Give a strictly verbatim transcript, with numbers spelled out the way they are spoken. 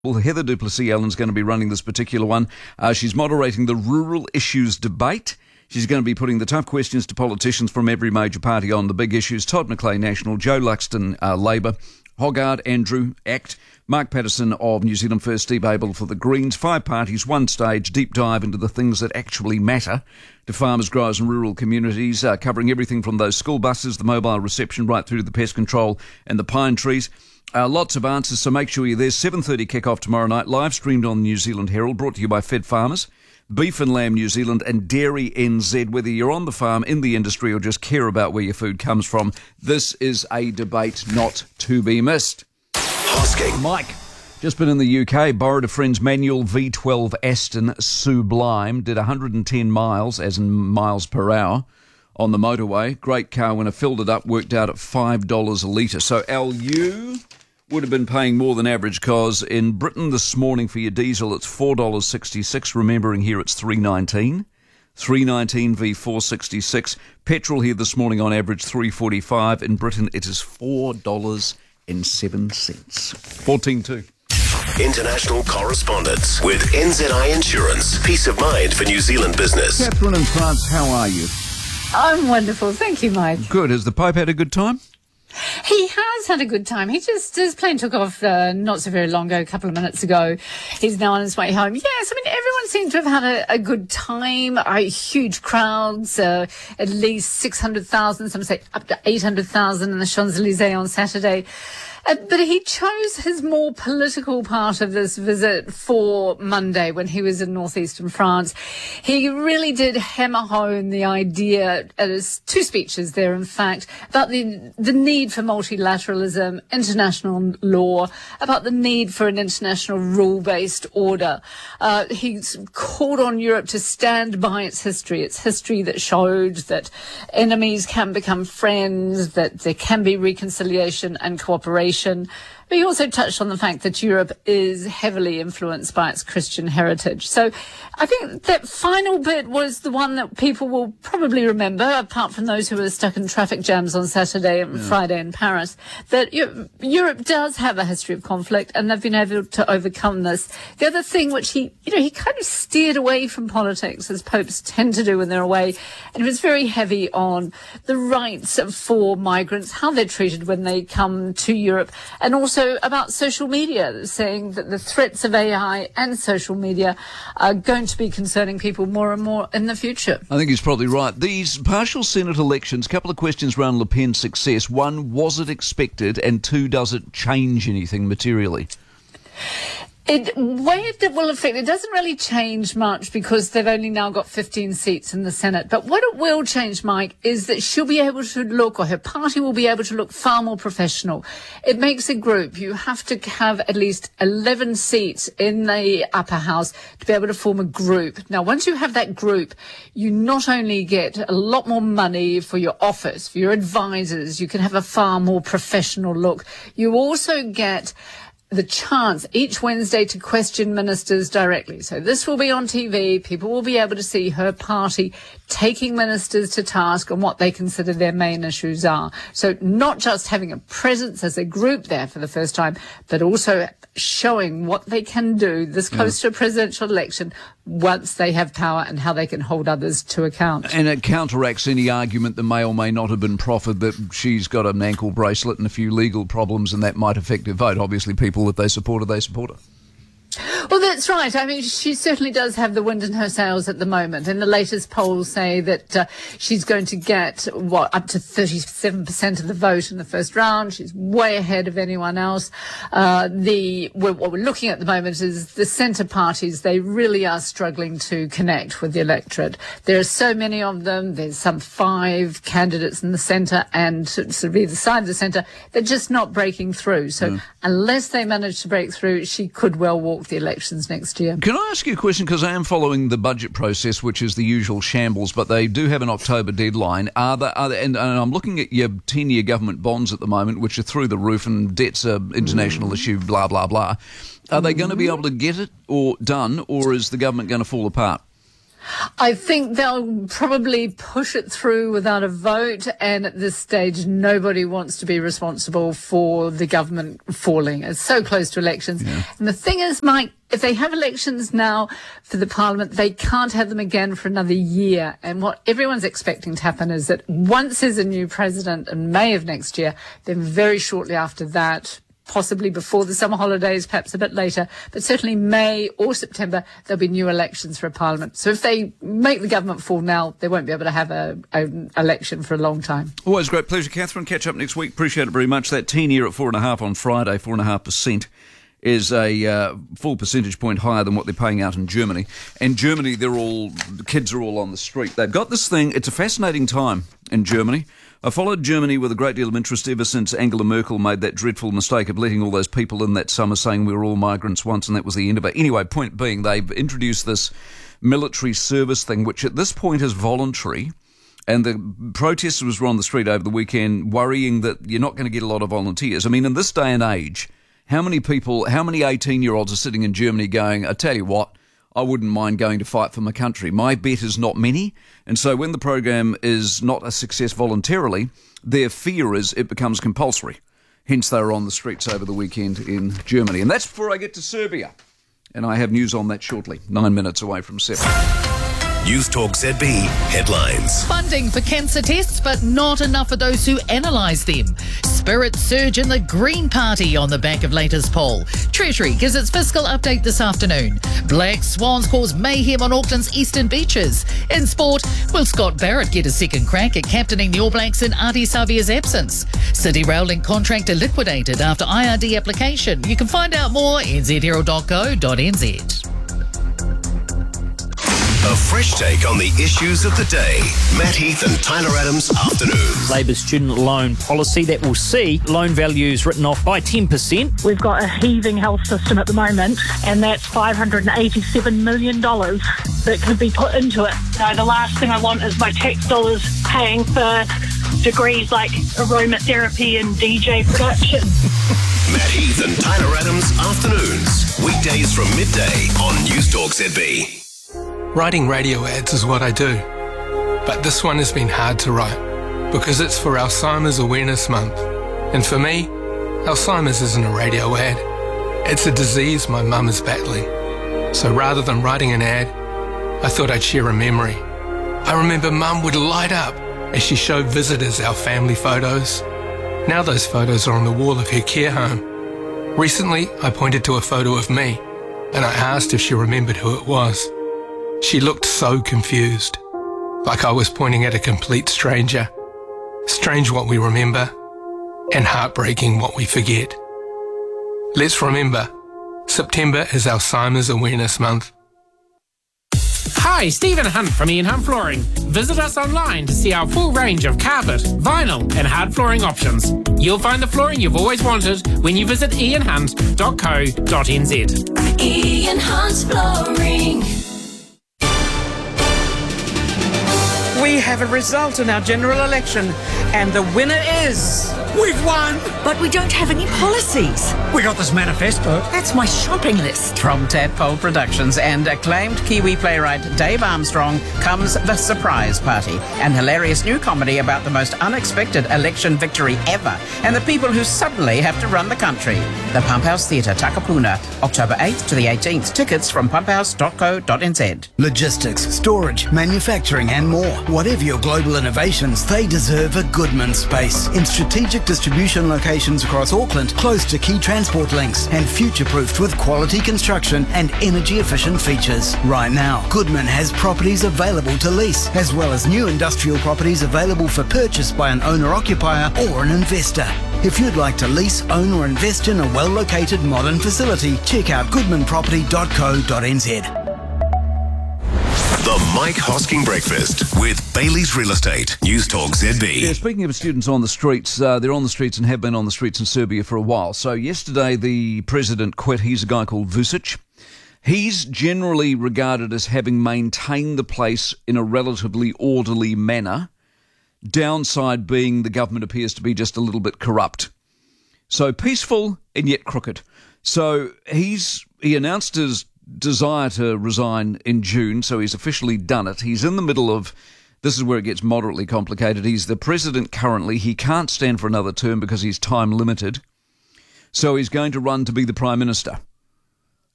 Well, Heather du Plessis-Allen's going to be running this particular one. Uh, she's moderating the rural issues debate. She's going to be putting the tough questions to politicians from every major party on the big issues. Todd McLeay, National, Joe Luxton, uh, Labour, Hoggard, Andrew, ACT, Mark Patterson of New Zealand First, Steve Abel for the Greens. Five parties, one stage, deep dive into the things that actually matter to farmers, growers and rural communities, uh, covering everything from those school buses, the mobile reception, right through to the pest control and the pine trees. Uh, lots of answers, so make sure you're there. seven thirty kick-off tomorrow night, live streamed on New Zealand Herald, brought to you by Fed Farmers, Beef and Lamb New Zealand and Dairy N Z. Whether you're on the farm, in the industry or just care about where your food comes from, this is a debate not to be missed. Hosking. Mike, just been in the U K, borrowed a friend's manual V twelve Aston Sublime, did one hundred ten miles, as in miles per hour, on the motorway. Great car winner, filled it up, worked out at five dollars a litre. So, Al, you would have been paying more than average, because in Britain this morning for your diesel it's four dollars sixty-six, remembering here it's three nineteen. three nineteen v four sixty-six. Petrol here this morning on average three forty-five. In Britain it is four dollars seven cents. fourteen two. International correspondence with N Z I Insurance. Peace of mind for New Zealand business. Catherine in France, how are you? I'm wonderful. Thank you, Mike. Good. Has the Pope had a good time? He has had a good time. He just, his plane took off uh, not so very long ago, a couple of minutes ago. He's now on his way home. Yes, I mean, everyone seems to have had a, a good time. Uh, huge crowds, uh, at least six hundred thousand, some say up to eight hundred thousand in the Champs-Elysees on Saturday. Uh, but he chose his more political part of this visit for Monday when he was in northeastern France. He really did hammer home the idea, at his two speeches there, in fact, about the, the need for multilateralism, international law, about the need for an international rule-based order. Uh, he's called on Europe to stand by its history, its history that showed that enemies can become friends, that there can be reconciliation and cooperation. But he also touched on the fact that Europe is heavily influenced by its Christian heritage. So I think that final bit was the one that people will probably remember, apart from those who were stuck in traffic jams on Saturday and yeah. Friday in Paris, that Europe does have a history of conflict and they've been able to overcome this. The other thing which he, you know, he kind of steered away from politics, as popes tend to do when they're away, and he was very heavy on the rights for migrants, how they're treated when they come to Europe, and also about social media, saying that the threats of A I and social media are going to be concerning people more and more in the future. I think he's probably right. These partial Senate elections, a couple of questions around Le Pen's success. One, was it expected? And two, does it change anything materially? It, way it will affect, it doesn't really change much because they've only now got fifteen seats in the Senate. But what it will change, Mike, is that she'll be able to look, or her party will be able to look far more professional. It makes a group. You have to have at least eleven seats in the upper house to be able to form a group. Now, once you have that group, you not only get a lot more money for your office, for your advisors, you can have a far more professional look. You also get the chance each Wednesday to question ministers directly. So this will be on T V. People will be able to see her party taking ministers to task on what they consider their main issues are. So not just having a presence as a group there for the first time, but also showing what they can do this close yeah. to a presidential election once they have power and how they can hold others to account. And it counteracts any argument that may or may not have been proffered that she's got an ankle bracelet and a few legal problems and that might affect her vote. Obviously, people that they support her, they support her. Well, that's right. I mean, she certainly does have the wind in her sails at the moment. And the latest polls say that uh, she's going to get, what, up to thirty-seven percent of the vote in the first round. She's way ahead of anyone else. Uh, the what we're looking at the moment is the centre parties. They really are struggling to connect with the electorate. There are so many of them. There's some five candidates in the centre and sort of either side of the centre. They're just not breaking through. So mm. unless they manage to break through, she could well walk the elections next year. Can I ask you a question? Because I am following the budget process, which is the usual shambles, but they do have an October deadline. Are there, are there, and, and I'm looking at your ten-year government bonds at the moment, which are through the roof, and debt's an international mm. issue, blah, blah, blah. Are mm. they going to be able to get it or done, or is the government going to fall apart? I think they'll probably push it through without a vote, and at this stage nobody wants to be responsible for the government falling. It's so close to elections. Yeah. And the thing is, Mike, if they have elections now for the parliament, they can't have them again for another year. And what everyone's expecting to happen is that once there's a new president in May of next year, then very shortly after that, possibly before the summer holidays, perhaps a bit later, but certainly May or September, there'll be new elections for a parliament. So if they make the government fall now, they won't be able to have a, an election for a long time. Always a great pleasure, Catherine. Catch up next week. Appreciate it very much. That ten-year at four and a half on Friday, four and a half percent. Is a uh, full percentage point higher than what they're paying out in Germany. And Germany, they're all, the kids are all on the street. They've got this thing, it's a fascinating time in Germany. I followed Germany with a great deal of interest ever since Angela Merkel made that dreadful mistake of letting all those people in that summer saying we were all migrants once, and that was the end of it. Anyway, point being, they've introduced this military service thing, which at this point is voluntary. And the protesters were on the street over the weekend worrying that you're not going to get a lot of volunteers. I mean, in this day and age, how many people, how many eighteen-year-olds are sitting in Germany going, I tell you what, I wouldn't mind going to fight for my country. My bet is not many. And so when the program is not a success voluntarily, their fear is it becomes compulsory. Hence they were on the streets over the weekend in Germany. And that's before I get to Serbia. And I have news on that shortly, nine minutes away from seven. News Talk Z B headlines. Funding for cancer tests, but not enough for those who analyse them. Spirits surge in the Green Party on the back of latest poll. Treasury gives its fiscal update this afternoon. Black swans cause mayhem on Auckland's eastern beaches. In sport, will Scott Barrett get a second crack at captaining the All Blacks in Ardie Savea's absence? City Rail Link contractor liquidated after I R D application. You can find out more at n z herald dot co dot n z. A fresh take on the issues of the day. Matt Heath and Tyler Adams afternoon. Labour's student loan policy that will see loan values written off by ten percent. We've got a heaving health system at the moment, and that's five hundred eighty-seven million dollars that could be put into it. So the last thing I want is my tax dollars paying for degrees like aromatherapy and D J production. Matt Heath and Tyler Adams afternoons. Weekdays from midday on News Talk Z B. Writing radio ads is what I do, but this one has been hard to write because it's for Alzheimer's Awareness Month. And for me, Alzheimer's isn't a radio ad. It's a disease my mum is battling. So rather than writing an ad, I thought I'd share a memory. I remember Mum would light up as she showed visitors our family photos. Now those photos are on the wall of her care home. Recently, I pointed to a photo of me and I asked if she remembered who it was. She looked so confused, like I was pointing at a complete stranger. Strange what we remember, and heartbreaking what we forget. Let's remember, September is Alzheimer's Awareness Month. Hi, Stephen Hunt from Ian Hunt Flooring. Visit us online to see our full range of carpet, vinyl and hard flooring options. You'll find the flooring you've always wanted when you visit ian hunt dot co dot n z. Ian Hunt Flooring. We have a result in our general election, and the winner is... We've won! But we don't have any policies. We got this manifesto. That's my shopping list. From Tadpole Productions and acclaimed Kiwi playwright Dave Armstrong comes The Surprise Party, an hilarious new comedy about the most unexpected election victory ever and the people who suddenly have to run the country. The Pump House Theatre, Takapuna, October eighth to the eighteenth. Tickets from pump house dot co dot n z. Logistics, storage, manufacturing and more. Whatever your global innovations, they deserve a Goodman space in strategic distribution locations across Auckland, close to key transport links and future-proofed with quality construction and energy-efficient features. Right now, Goodman has properties available to lease, as well as new industrial properties available for purchase by an owner-occupier or an investor. If you'd like to lease, own or invest in a well-located modern facility, check out goodman property dot co dot n z. The Mike Hosking Breakfast with Bailey's Real Estate. News Talk Z B. Yeah, speaking of students on the streets, uh, they're on the streets and have been on the streets in Serbia for a while. So yesterday the president quit. He's a guy called Vucic. He's generally regarded as having maintained the place in a relatively orderly manner. Downside being the government appears to be just a little bit corrupt. So peaceful and yet crooked. So he's he announced his desire to resign in June, so he's officially done it. He's in the middle of, this is where it gets moderately complicated. He's the president currently. He can't stand for another term because he's time limited. So he's going to run to be the Prime Minister.